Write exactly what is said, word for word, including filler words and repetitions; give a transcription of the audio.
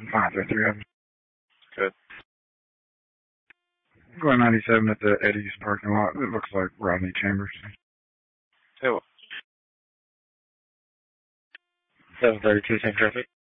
five oh three of them. Good. Going ninety-seven at the Eddie's parking lot. It looks like Rodney Chambers. Hey, what? seven thirty-two, same traffic.